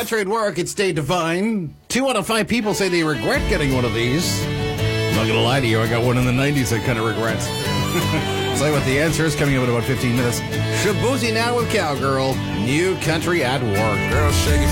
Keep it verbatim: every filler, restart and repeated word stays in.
country at work, it stayed divine. Two out of five people say they regret getting one of these. I'm not going to lie to you, I got one in the nineties I kind of regret. I'll tell you what the answer is coming up in about fifteen minutes. Shabuzi now with Cowgirl. New country at work. Girl, shake it.